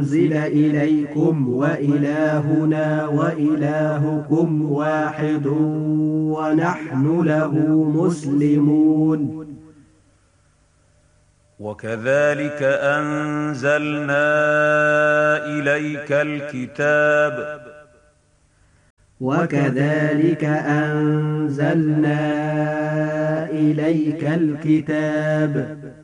أنزل إليكم وإلهنا وإلهكم واحد ونحن له مسلمون. وكذلك أنزلنا إليك الكتاب وكذلك أنزلنا إليك الكتاب